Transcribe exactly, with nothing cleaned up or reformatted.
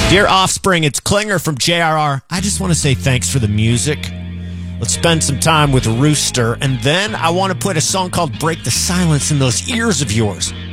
Dear Offspring, it's Klinger from J R R. I just want to say thanks for the music. Let's spend some time with Rooster, and then I want to put a song called Break the Silence in those ears of yours.